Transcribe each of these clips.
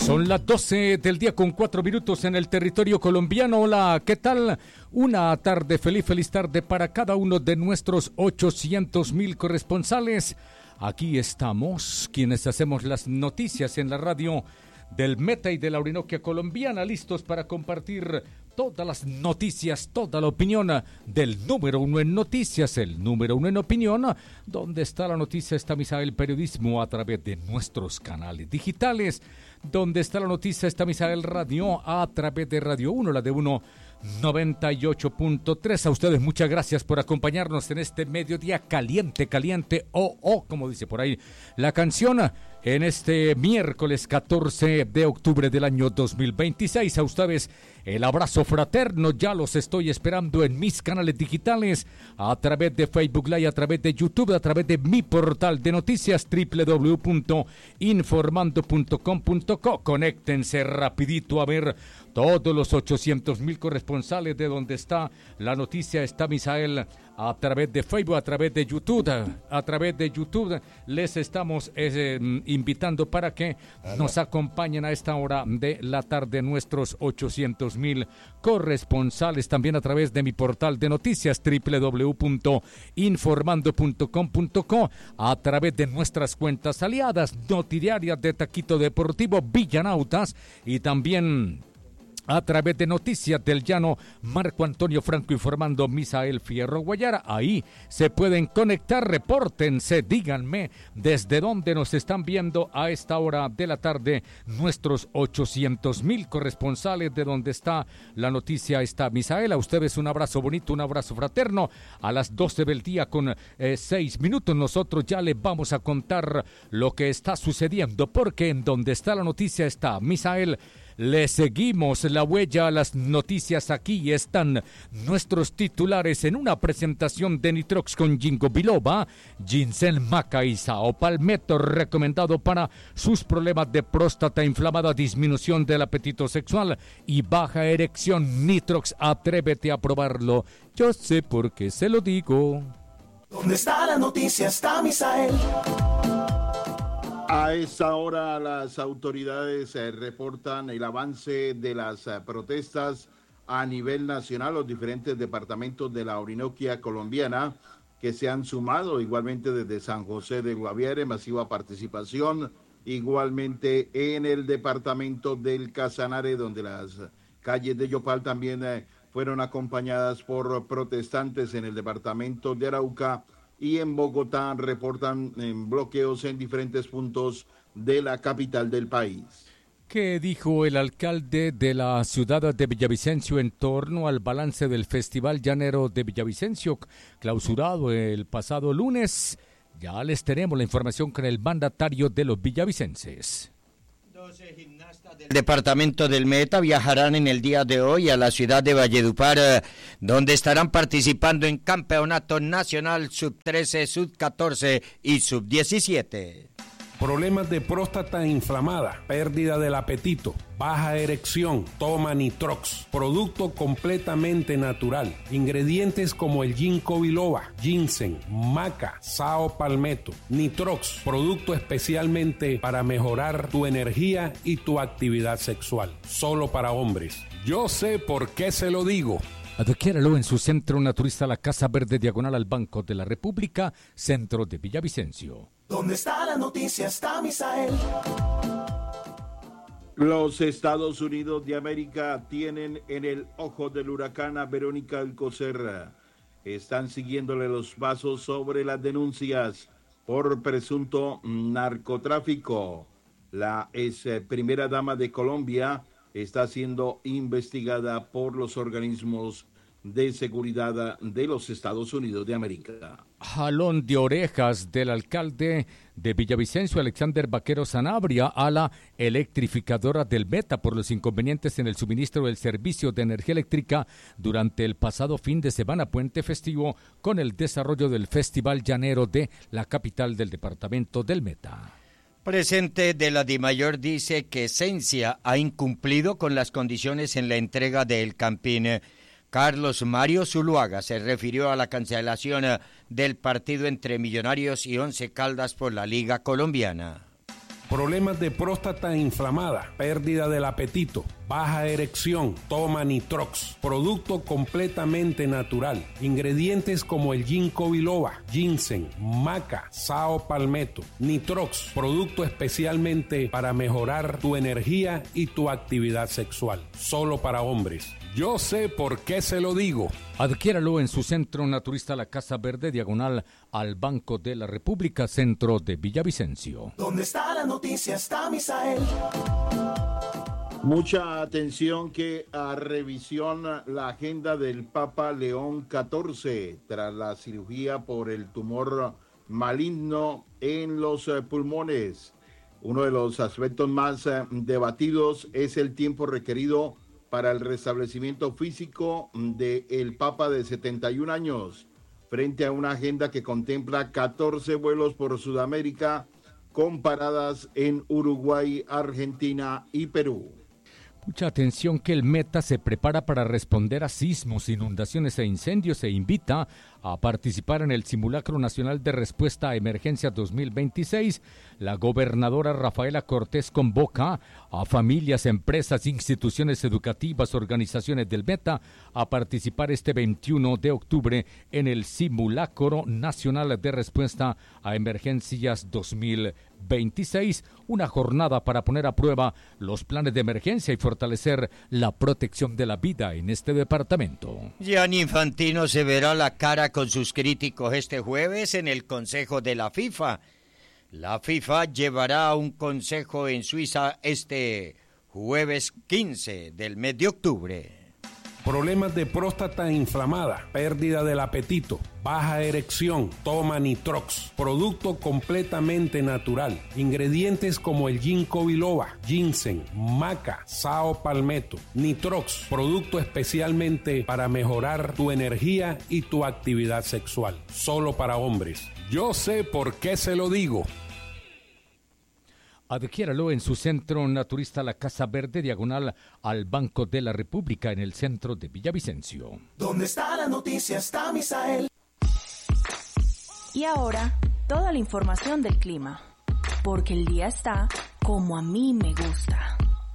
Son las 12 del día con 4 minutos en el territorio colombiano. Hola, ¿qué tal? Una tarde feliz tarde para cada uno de nuestros 800,000 corresponsales. Aquí estamos, quienes hacemos las noticias en la radio del Meta y de la Orinoquia colombiana, listos para compartir todas las noticias, toda la opinión del número uno en noticias, el número uno en opinión. Donde está la noticia, está Misa el periodismo a través de nuestros canales digitales. Donde está la noticia, está Misa el radio a través de Radio 1, la de 98.3. A ustedes muchas gracias por acompañarnos en este mediodía caliente, como dice por ahí la canción, en este miércoles 14 de octubre del año 2026. A ustedes el abrazo fraterno, ya los estoy esperando en mis canales digitales, a través de Facebook Live, a través de YouTube, a través de mi portal de noticias www.informando.com.co. Conéctense rapidito a ver todos los 800,000 corresponsales de donde está la noticia. Está Misael a través de Facebook, a través de YouTube. A través de YouTube les estamos invitando para que nos acompañen a esta hora de la tarde nuestros 800,000 corresponsales. También a través de mi portal de noticias www.informando.com.co, a través de nuestras cuentas aliadas Notidiarias de Taquito Deportivo, Villanautas, y también a través de Noticias del Llano, Marco Antonio Franco informando, Misael Fierro Guayara. Ahí se pueden conectar, repórtense, díganme desde dónde nos están viendo a esta hora de la tarde nuestros 800,000 corresponsales. De donde está la noticia está Misael. A ustedes un abrazo bonito, un abrazo fraterno. A las 12 del día con 6 minutos nosotros ya les vamos a contar lo que está sucediendo, porque en donde está la noticia está Misael. Le seguimos la huella a las noticias. Aquí están nuestros titulares en una presentación de Nitrox con Ginkgo biloba, ginseng, maca y sao palmetto, recomendado para sus problemas de próstata inflamada, disminución del apetito sexual y baja erección. Nitrox, atrévete a probarlo. Yo sé por qué se lo digo. ¿Dónde está la noticia? Está Misael. A esta hora las autoridades reportan el avance de las protestas a nivel nacional. Los diferentes departamentos de la Orinoquia colombiana que se han sumado igualmente desde San José de Guaviare, masiva participación, igualmente en el departamento del Casanare, donde las calles de Yopal también fueron acompañadas por protestantes. En el departamento de Arauca y en Bogotá reportan bloqueos en diferentes puntos de la capital del país. ¿Qué dijo el alcalde de la ciudad de Villavicencio en torno al balance del Festival Llanero de Villavicencio, clausurado el pasado lunes? Ya les tenemos la información con el mandatario de los villavicenses. 12 gimnastas del departamento del Meta viajarán en el día de hoy a la ciudad de Valledupar, donde estarán participando en campeonato nacional sub-13, sub-14 y sub-17. Problemas de próstata inflamada, pérdida del apetito, baja erección, toma Nitrox, producto completamente natural. Ingredientes como el Ginkgo biloba, ginseng, maca, sao palmetto. Nitrox, producto especialmente para mejorar tu energía y tu actividad sexual. Solo para hombres. Yo sé por qué se lo digo. Adquiéralo en su centro naturista La Casa Verde, diagonal al Banco de la República, centro de Villavicencio. ¿Dónde está la noticia? Está Misael. Los Estados Unidos de América tienen en el ojo del huracán a Verónica Alcocer. Están siguiéndole los pasos sobre las denuncias por presunto narcotráfico. La ex primera dama de Colombia está siendo investigada por los organismos de seguridad de los Estados Unidos de América. Jalón de orejas del alcalde de Villavicencio, Alexander Vaquero Sanabria, a la electrificadora del Meta por los inconvenientes en el suministro del servicio de energía eléctrica durante el pasado fin de semana puente festivo con el desarrollo del Festival Llanero de la capital del departamento del Meta. Presente de la DIMAYOR dice que Esencia ha incumplido con las condiciones en la entrega del Campín. Carlos Mario Zuluaga se refirió a la cancelación del partido entre Millonarios y Once Caldas por la Liga Colombiana. Problemas de próstata inflamada, pérdida del apetito, baja erección, toma Nitrox, producto completamente natural. Ingredientes como el ginkgo biloba, ginseng, maca, sao palmetto. Nitrox, producto especialmente para mejorar tu energía y tu actividad sexual. Solo para hombres. Yo sé por qué se lo digo. Adquiéralo en su centro naturista La Casa Verde, diagonal al Banco de la República, centro de Villavicencio. ¿Dónde está la noticia? Está Misael. Mucha atención que a revisión la agenda del Papa León XIV tras la cirugía por el tumor maligno en los pulmones. Uno de los aspectos más debatidos es el tiempo requerido para el restablecimiento físico del Papa de 71 años, frente a una agenda que contempla 14 vuelos por Sudamérica, con paradas en Uruguay, Argentina y Perú. Mucha atención que el Meta se prepara para responder a sismos, inundaciones e incendios e invita a participar en el Simulacro Nacional de Respuesta a Emergencias 2026. La gobernadora Rafaela Cortés convoca a familias, empresas, instituciones educativas, organizaciones del Meta a participar este 21 de octubre en el Simulacro Nacional de Respuesta a Emergencias 2026, una jornada para poner a prueba los planes de emergencia y fortalecer la protección de la vida en este departamento. Gianni Infantino se verá la cara con sus críticos este jueves en el Consejo de la FIFA. La FIFA llevará un consejo en Suiza este jueves 15 del mes de octubre. Problemas de próstata inflamada, pérdida del apetito, baja erección, toma Nitrox, producto completamente natural. Ingredientes como el ginkgo biloba, ginseng, maca, sao palmetto. Nitrox, producto especialmente para mejorar tu energía y tu actividad sexual. Solo para hombres. Yo sé por qué se lo digo. Adquiéralo en su centro naturista La Casa Verde, diagonal al Banco de la República, en el centro de Villavicencio. ¿Dónde está la noticia? Está Misael. Y ahora, toda la información del clima, porque el día está como a mí me gusta.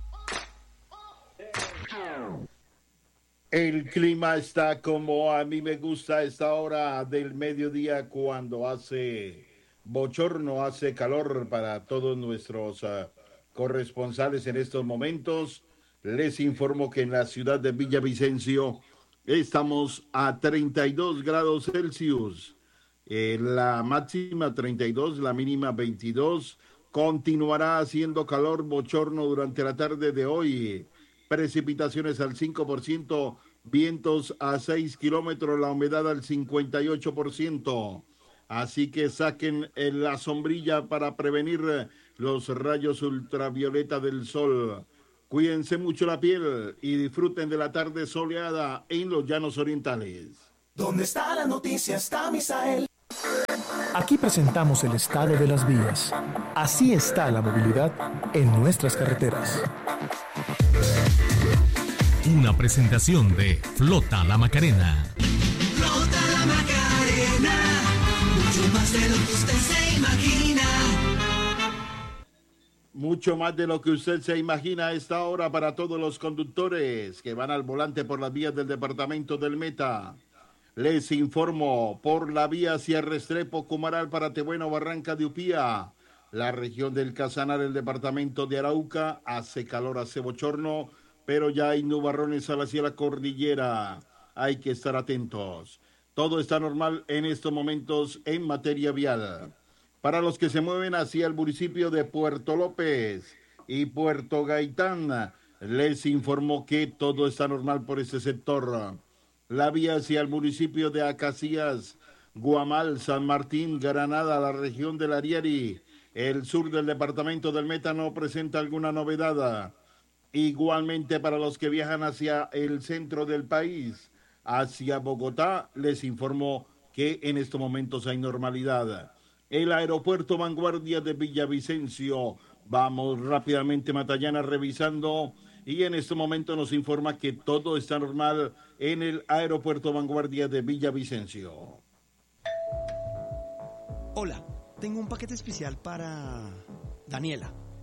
El clima está como a mí me gusta a esta hora del mediodía, cuando hace bochorno, hace calor para todos nuestros corresponsales en estos momentos. Les informo que en la ciudad de Villavicencio estamos a 32 grados Celsius. La máxima 32, la mínima 22. Continuará haciendo calor, bochorno durante la tarde de hoy. Precipitaciones al 5%, vientos a 6 kilómetros, la humedad al 58%. Así que saquen la sombrilla para prevenir los rayos ultravioleta del sol. Cuídense mucho la piel y disfruten de la tarde soleada en los llanos orientales. ¿Dónde está la noticia? Está Misael. Aquí presentamos el estado de las vías. Así está la movilidad en nuestras carreteras. Una presentación de Flota La Macarena. Flota La Macarena, mucho más de lo que usted se imagina. Mucho más de lo que usted se imagina a esta hora para todos los conductores que van al volante por las vías del departamento del Meta. Les informo, por la vía hacia Restrepo, Comaral, Paratebueno, Barranca de Upía, la región del Casanare, el departamento de Arauca, hace calor, hace bochorno, pero ya hay nubarrones hacia la cordillera. Hay que estar atentos. Todo está normal en estos momentos en materia vial. Para los que se mueven hacia el municipio de Puerto López y Puerto Gaitán, les informo que todo está normal por ese sector. La vía hacia el municipio de Acacías, Guamal, San Martín, Granada, la región del Ariari, el sur del departamento del Meta no presenta alguna novedad. Igualmente para los que viajan hacia el centro del país, hacia Bogotá, les informo que en estos momentos hay normalidad. El aeropuerto Vanguardia de Villavicencio, vamos rápidamente Matallana revisando, y en este momento nos informa que todo está normal en el aeropuerto Vanguardia de Villavicencio. Hola, tengo un paquete especial para Daniela.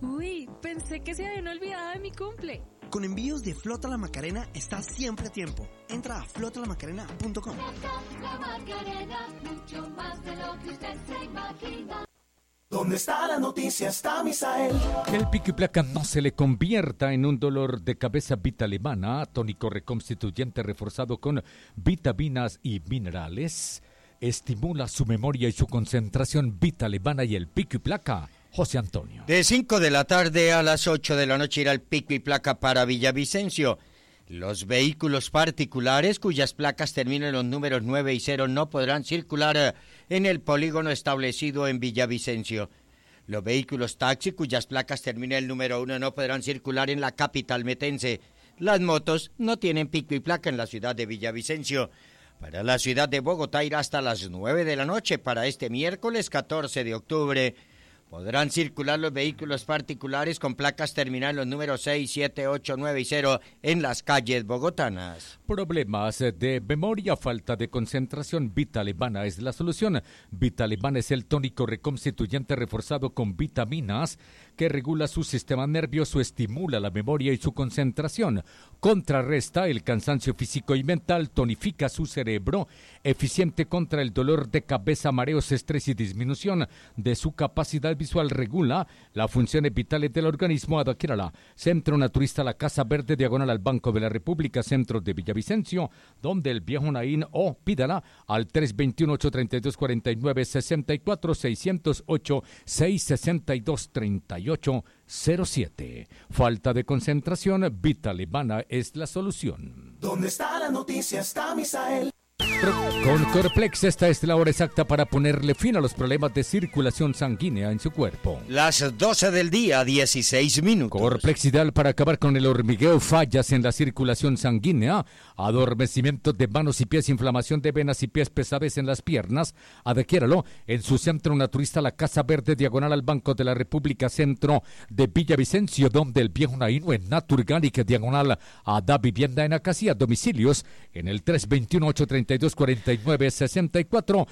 Uy, pensé que se habían olvidado de mi cumple. Con envíos de Flota La Macarena estás siempre a tiempo. Entra a flotalamacarena.com. Flota La Macarena, mucho más de lo que usted se imagina. ¿Dónde está la noticia? Está Misael. Que el pico y placa no se le convierta en un dolor de cabeza. Vita Alemana, tónico reconstituyente reforzado con vitaminas y minerales, estimula su memoria y su concentración. Vita Alemana y el pico y placa. José Antonio. De 5 de la tarde a las 8 de la noche irá el pico y placa para Villavicencio. Los vehículos particulares cuyas placas terminen en los números 9 y 0 no podrán circular en el polígono establecido en Villavicencio. Los vehículos taxi cuyas placas terminen en el número 1 no podrán circular en la capital metense. Las motos no tienen pico y placa en la ciudad de Villavicencio. Para la ciudad de Bogotá irá hasta las 9 de la noche para este miércoles 14 de octubre. Podrán circular los vehículos particulares con placas terminales los números 6, 7, 8, 9 y 0 en las calles bogotanas. Problemas de memoria, falta de concentración. Vita Alemana es la solución. Vita Alemana es el tónico reconstituyente reforzado con vitaminas que regula su sistema nervioso, estimula la memoria y su concentración, contrarresta el cansancio físico y mental, tonifica su cerebro, eficiente contra el dolor de cabeza, mareos, estrés y disminución de su capacidad visual, regula las funciones vitales del organismo. Adquiérala. Centro Naturista La Casa Verde, diagonal al Banco de la República, centro de Villavicencio, donde el viejo Naín, o pídala al 321-832-4964, 608-662-3807. Falta de concentración, Vita Alemana es la solución. ¿Dónde está la noticia? Está Misael. Con Corplex esta es la hora exacta para ponerle fin a los problemas de circulación sanguínea en su cuerpo. Las 12 del día, 16 minutos. Corplex ideal para acabar con el hormigueo, fallas en la circulación sanguínea, adormecimiento de manos y pies, inflamación de venas y pies, pesadez en las piernas. Adquiéralo en su centro naturista La Casa Verde, diagonal al Banco de la República, centro de Villavicencio, donde el viejo Naíno en Naturgálic, diagonal a Da Vivienda en Acacía. Domicilios en el 321-832-4964,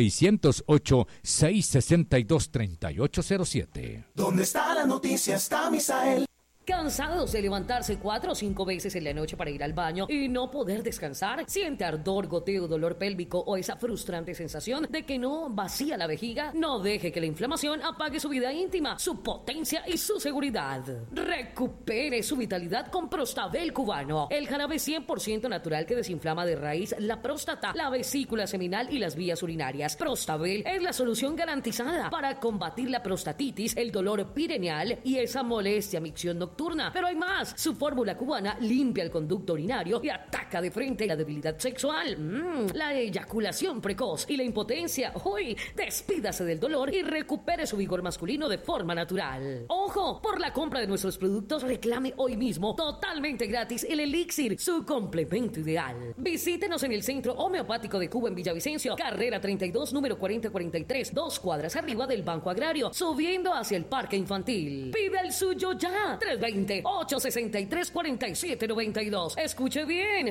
608-662-3807. ¿Dónde está la noticia? Está Misael. ¿Cansados de levantarse 4 o 5 veces en la noche para ir al baño y no poder descansar? ¿Siente ardor, goteo, dolor pélvico o esa frustrante sensación de que no vacía la vejiga? No deje que la inflamación apague su vida íntima, su potencia y su seguridad. Recupere su vitalidad con Prostabel cubano, el jarabe 100% natural que desinflama de raíz la próstata, la vesícula seminal y las vías urinarias. Prostabel es la solución garantizada para combatir la prostatitis, el dolor pireneal y esa molestia, micción nocturna. Pero hay más. Su fórmula cubana limpia el conducto urinario y ataca de frente la debilidad sexual, la eyaculación precoz y la impotencia. Hoy, despídase del dolor y recupere su vigor masculino de forma natural. Ojo, por la compra de nuestros productos reclame hoy mismo totalmente gratis el Elixir, su complemento ideal. Visítenos en el Centro Homeopático de Cuba en Villavicencio, carrera 32, número 4043, 2 cuadras arriba del Banco Agrario, subiendo hacia el Parque Infantil. Pide el suyo ya. 320-863-4792. Escuche bien.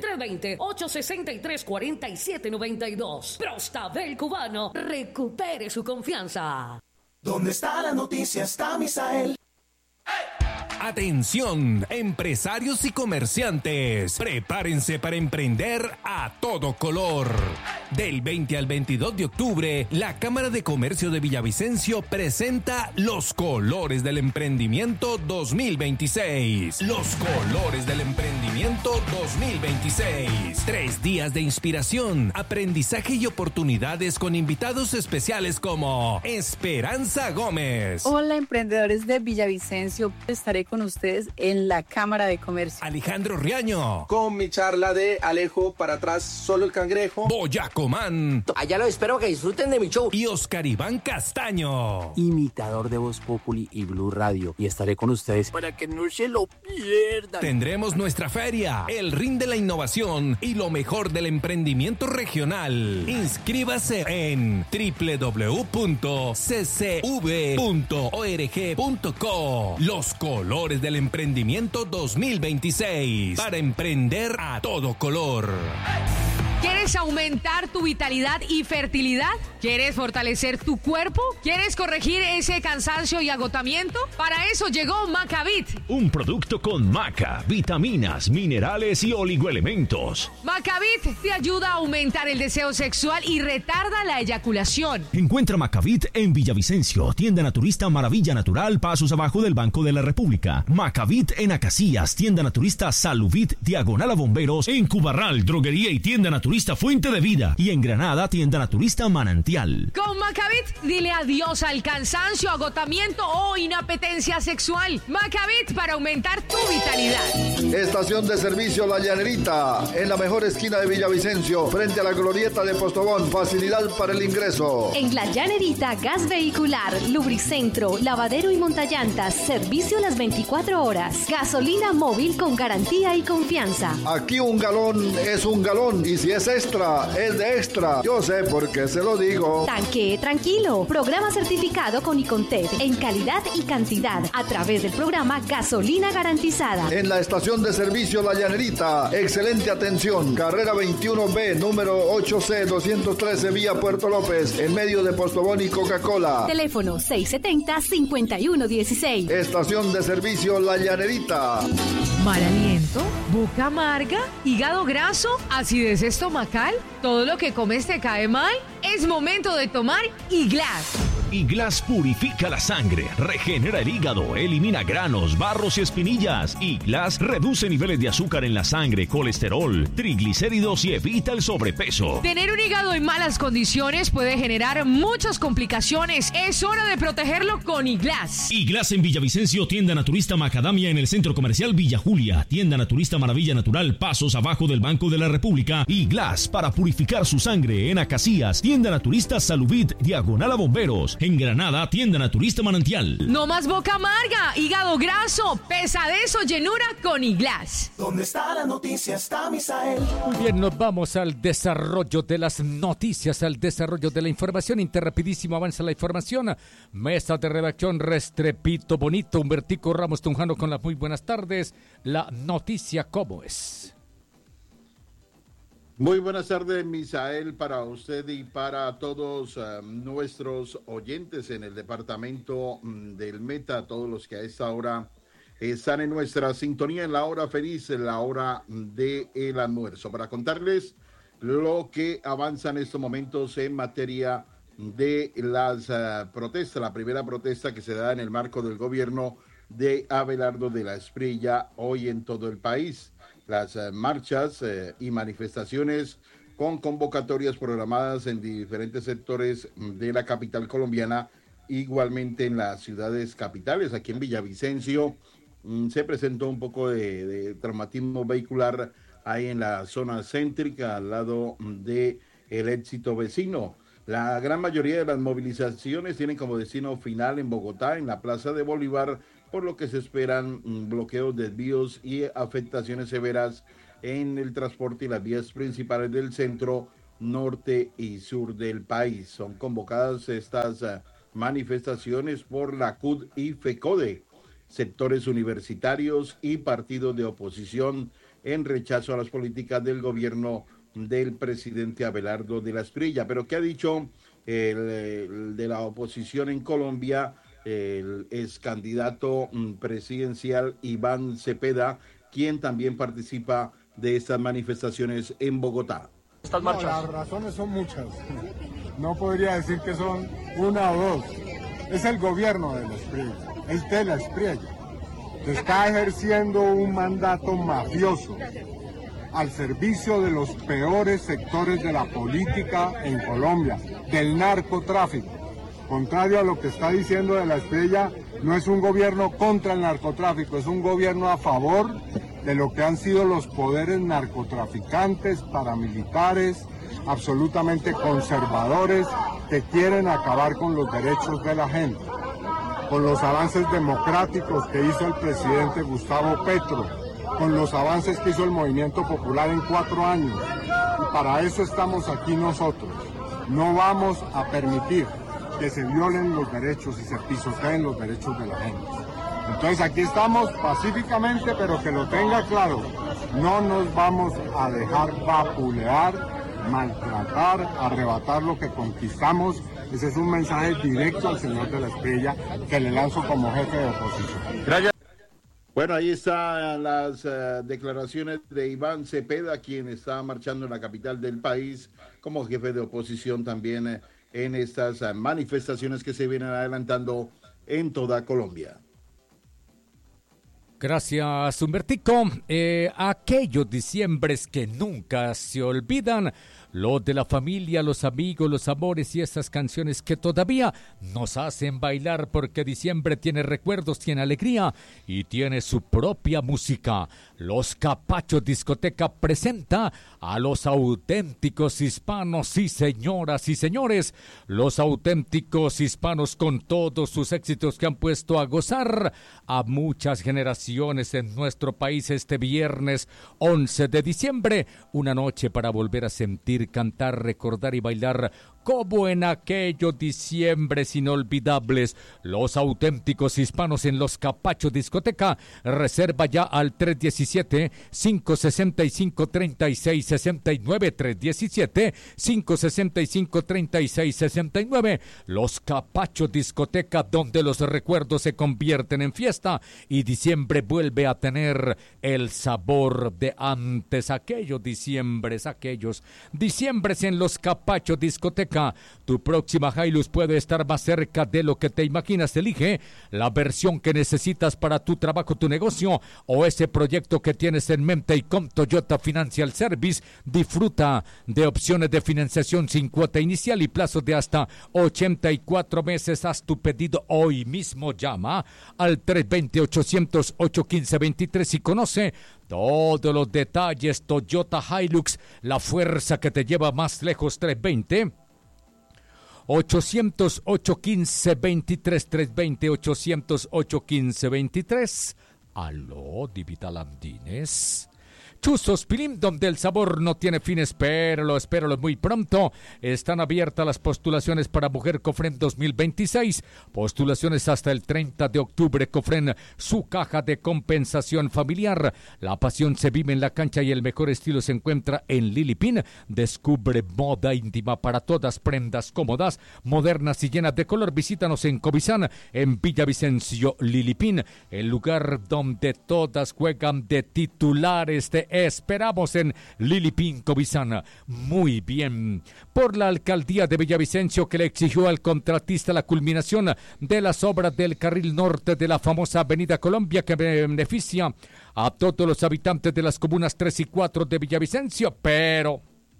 320-863-4792. Prostabel cubano. Recupere su confianza. ¿Dónde está la noticia? Está Misael. Atención, empresarios y comerciantes, prepárense para emprender a todo color. Del 20 al 22 de octubre, la Cámara de Comercio de Villavicencio presenta Los Colores del Emprendimiento 2026. Los Colores del Emprendimiento 2026. 3 días de inspiración, aprendizaje y oportunidades con invitados especiales como Esperanza Gómez. Hola, emprendedores de Villavicencio. Estaré con ustedes en la Cámara de Comercio. Alejandro Riaño. Con mi charla de Alejo para atrás, solo el cangrejo. Boyacomán. Allá lo espero, que disfruten de mi show. Y Oscar Iván Castaño. Imitador de Voz Populi y Blue Radio. Y estaré con ustedes para que no se lo pierdan. Tendremos nuestra feria, el ring de la innovación y lo mejor del emprendimiento regional. Inscríbase en www.ccv.org.co. Los Colores del Emprendimiento 2026. Para emprender a todo color. ¿Quieres aumentar tu vitalidad y fertilidad? ¿Quieres fortalecer tu cuerpo? ¿Quieres corregir ese cansancio y agotamiento? Para eso llegó Macavit. Un producto con maca, vitaminas, minerales y oligoelementos. Macavit te ayuda a aumentar el deseo sexual y retarda la eyaculación. Encuentra Macavit en Villavicencio, tienda naturista Maravilla Natural, pasos abajo del Banco de la República. Macavit en Acacias, tienda naturista Saluvit, diagonal a Bomberos. En Cubarral, droguería y tienda naturista Fuente de Vida. Y en Granada, tienda naturista Manantial. Con Macavit, dile adiós al cansancio, agotamiento o inapetencia sexual. Macavit para aumentar tu vitalidad. Estación de servicio La Llanerita, en la mejor esquina de Villavicencio, frente a la glorieta de Postobón. Facilidad para el ingreso. En La Llanerita, gas vehicular, lubricentro, lavadero y montallantas. Servicio las 24 horas. Gasolina móvil con garantía y confianza. Aquí un galón es un galón y si es extra, es de extra. Yo sé por qué se lo digo. Tanque tranquilo. Programa certificado con Icontec en calidad y cantidad a través del programa Gasolina Garantizada. En la estación de servicio La Llanerita, excelente atención. Carrera 21B, número 8C213, vía Puerto López, en medio de Postobón y Coca-Cola. Teléfono 670-5116. Estación de servicio La Llanerita. Mal aliento, boca amarga, hígado graso, acidez estomacal, todo lo que comes te cae mal. Es momento de tomar Iglas. Iglas purifica la sangre, regenera el hígado, elimina granos, barros y espinillas. Iglas reduce niveles de azúcar en la sangre, colesterol, triglicéridos y evita el sobrepeso. Tener un hígado en malas condiciones puede generar muchas complicaciones. Es hora de protegerlo con Iglas. Iglas en Villavicencio, tienda naturista Macadamia en el Centro Comercial Villa Julia, tienda naturista Maravilla Natural, pasos abajo del Banco de la República. Iglas para purificar su sangre en Acacias, tienda naturista Saluvit, diagonal a Bomberos. En Granada, tienda naturista Manantial. No más boca amarga, hígado graso, pesadez o llenura con Iglas. ¿Dónde está la noticia? Está Misael. Muy bien, nos vamos al desarrollo de las noticias, al desarrollo de la información. Interrapidísimo avanza la información. Mesa de redacción, Restrepito Bonito, Humbertico Ramos Tunjano con las muy buenas tardes. La noticia, ¿cómo es? Muy buenas tardes, Misael, para usted y para todos nuestros oyentes en el departamento del Meta, todos los que a esta hora están en nuestra sintonía en la hora feliz, en la hora del almuerzo, para contarles lo que avanza en estos momentos en materia de las protestas. La primera protesta que se da en el marco del gobierno de Abelardo de la Espriella hoy en todo el país. Las marchas y manifestaciones con convocatorias programadas en diferentes sectores de la capital colombiana, igualmente en las ciudades capitales. Aquí en Villavicencio se presentó un poco de traumatismo vehicular ahí en la zona céntrica, al lado de el Éxito Vecino. La gran mayoría de las movilizaciones tienen como destino final en Bogotá, en la Plaza de Bolívar, por lo que se esperan bloqueos, desvíos y afectaciones severas en el transporte y las vías principales del centro, norte y sur del país. Son convocadas estas manifestaciones por la CUT y FECODE, sectores universitarios y partidos de oposición, en rechazo a las políticas del gobierno del presidente Abelardo de la Espriella. Pero ¿qué ha dicho el de la oposición en Colombia? El ex candidato presidencial Iván Cepeda, quien también participa de estas manifestaciones en Bogotá. No, las razones son muchas. No podría decir que son una o dos. Es el gobierno de la Espriella, el de la Espriella. Está ejerciendo un mandato mafioso al servicio de los peores sectores de la política en Colombia, del narcotráfico. Contrario a lo que está diciendo de la Espriella, no es un gobierno contra el narcotráfico, es un gobierno a favor de lo que han sido los poderes narcotraficantes, paramilitares, absolutamente conservadores, que quieren acabar con los derechos de la gente, con los avances democráticos que hizo el presidente Gustavo Petro, con los avances que hizo el Movimiento Popular en 4 años. Y para eso estamos aquí nosotros. No vamos a permitir que se violen los derechos y se pisoteen los derechos de la gente. Entonces aquí estamos pacíficamente, pero que lo tenga claro, no nos vamos a dejar vapulear maltratar, arrebatar lo que conquistamos. Ese es un mensaje directo al señor de la Espriella que le lanzo como jefe de oposición. Gracias. Bueno, ahí están las declaraciones de Iván Cepeda, quien está marchando en la capital del país como jefe de oposición también en estas manifestaciones que se vienen adelantando en toda Colombia. Gracias, Humbertico. Aquellos diciembres que nunca se olvidan, lo de la familia, los amigos, los amores y esas canciones que todavía nos hacen bailar, porque diciembre tiene recuerdos, tiene alegría y tiene su propia música. Los Capachos Discoteca presenta a los auténticos hispanos, sí señoras y señores, los auténticos hispanos con todos sus éxitos que han puesto a gozar a muchas generaciones en nuestro país este viernes 11 de diciembre, una noche para volver a sentir, cantar, recordar y bailar como en aquellos diciembres inolvidables. Los auténticos hispanos en los Capachos Discoteca. Reserva ya al 317-565-3669, 317-565-3669. Los Capachos Discoteca, donde los recuerdos se convierten en fiesta y diciembre vuelve a tener el sabor de antes. Aquellos diciembres en los Capachos Discoteca. Tu próxima Hilux puede estar más cerca de lo que te imaginas. Elige la versión que necesitas para tu trabajo, tu negocio o ese proyecto que tienes en mente, y con Toyota Financial Service disfruta de opciones de financiación sin cuota inicial y plazos de hasta 84 meses. Haz tu pedido hoy mismo. Llama al 320-800-815-23 y conoce todos los detalles. Toyota Hilux, la fuerza que te lleva más lejos. 320-800-815-23, 320-800-815-23. Aló, Divital Andines. Chuzos Pilim, donde el sabor no tiene fin. Espéralo muy pronto. Están abiertas las postulaciones para Mujer Cofren 2026. Postulaciones hasta el 30 de octubre. Cofren, su caja de compensación familiar. La pasión se vive en la cancha y el mejor estilo se encuentra en Lilipin. Descubre moda íntima para todas, prendas cómodas, modernas y llenas de color. Visítanos en Cobizán, en Villavicencio, Lilipin, el lugar donde todas juegan de titulares. Esperamos en Lilipin, Cobizán. Muy bien. Por la alcaldía de Villavicencio, que le exigió al contratista la culminación de las obras del carril norte de la famosa Avenida Colombia, que beneficia a todos los habitantes de las comunas 3 y 4 de Villavicencio, pero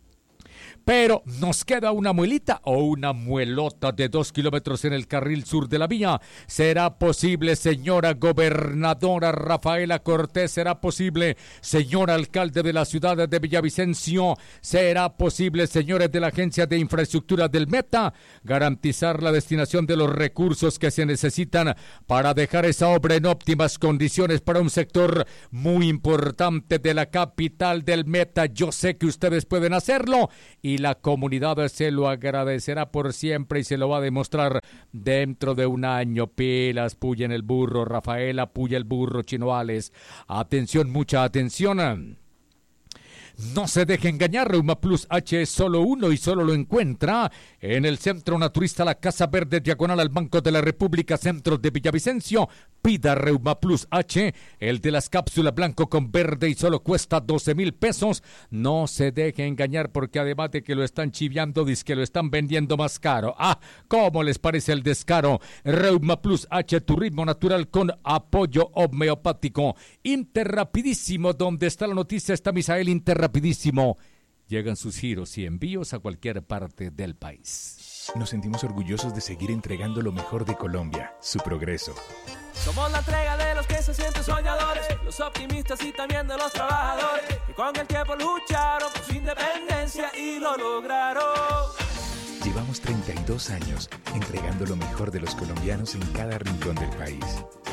nos queda una muelita o una muelota de 2 kilómetros en el carril sur de la vía. ¿Será posible, señora gobernadora Rafaela Cortés? ¿Será posible, señor alcalde de la ciudad de Villavicencio? ¿Será posible, señores de la Agencia de Infraestructura del Meta, garantizar la destinación de los recursos que se necesitan para dejar esa obra en óptimas condiciones para un sector muy importante de la capital del Meta? Yo sé que ustedes pueden hacerlo y la comunidad se lo agradecerá por siempre y se lo va a demostrar dentro de un año. Pilas, puya en el burro, Rafaela, puya el burro, Chinoales. Atención, mucha atención. No se deje engañar, Reuma Plus H es solo uno y solo lo encuentra en el Centro Naturista La Casa Verde, diagonal al Banco de la República, centro de Villavicencio. Pida Reuma Plus H, el de las cápsulas blanco con verde, y solo cuesta 12,000 pesos. No se deje engañar, porque además de que lo están chiviando, dice que lo están vendiendo más caro. ¿Cómo les parece el descaro? Reuma Plus H, tu ritmo natural con apoyo homeopático. Interrapidísimo, donde está la noticia, está Misael. Interrapidísimo. Llegan sus giros y envíos a cualquier parte del país. Nos sentimos orgullosos de seguir entregando lo mejor de Colombia, su progreso. Somos la entrega de los que se sienten soñadores, los optimistas y también de los trabajadores, que con el tiempo lucharon por su independencia y lo lograron. Llevamos 32 años entregando lo mejor de los colombianos en cada rincón del país.